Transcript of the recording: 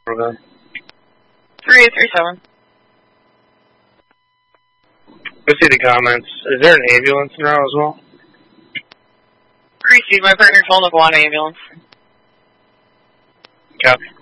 then? 3837. Let's see the comments. Is there an ambulance now as well? Received. My partner told him to go on ambulance. Copy.